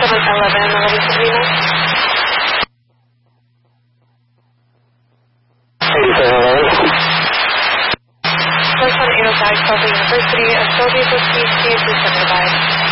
First on 805 Columbia University, a Soviet with PhD, please send it by.